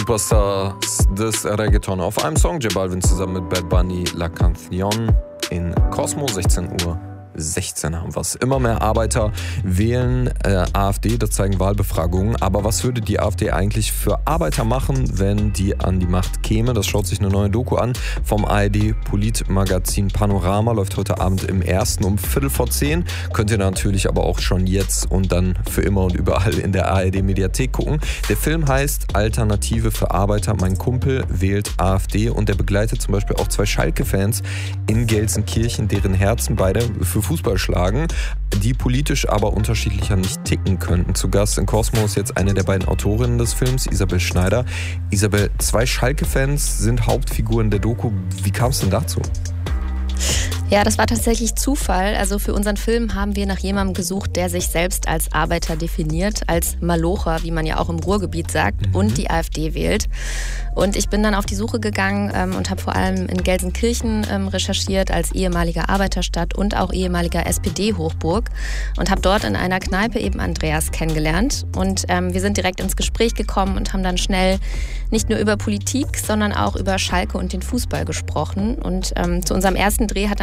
Superstars des Reggaeton auf einem Song. J Balvin zusammen mit Bad Bunny, La Canción in Cosmo, 16:16 haben wir es. Immer mehr Arbeiter wählen AfD, das zeigen Wahlbefragungen. Aber was würde die AfD eigentlich für Arbeiter machen, wenn die an die Macht käme? Das schaut sich eine neue Doku an vom ARD-Politmagazin Panorama. Läuft heute Abend im Ersten um 9:15. Könnt ihr natürlich aber auch schon jetzt und dann für immer und überall in der ARD-Mediathek gucken. Der Film heißt Alternative für Arbeiter. Mein Kumpel wählt AfD und der begleitet zum Beispiel auch 2 Schalke-Fans in Gelsenkirchen, deren Herzen beide für Fußball schlagen, die politisch aber unterschiedlicher nicht ticken könnten. Zu Gast in Cosmo ist jetzt eine der beiden Autorinnen des Films, Isabel Schneider. Isabel, 2 Schalke-Fans sind Hauptfiguren der Doku. Wie kam es denn dazu? Ja, das war tatsächlich Zufall. Also für unseren Film haben wir nach jemandem gesucht, der sich selbst als Arbeiter definiert, als Malocher, wie man ja auch im Ruhrgebiet sagt, und die AfD wählt. Und ich bin dann auf die Suche gegangen und habe vor allem in Gelsenkirchen recherchiert als ehemaliger Arbeiterstadt und auch ehemaliger SPD-Hochburg und habe dort in einer Kneipe eben Andreas kennengelernt. Und wir sind direkt ins Gespräch gekommen und haben dann schnell nicht nur über Politik, sondern auch über Schalke und den Fußball gesprochen. Und zu unserem ersten Dreh hat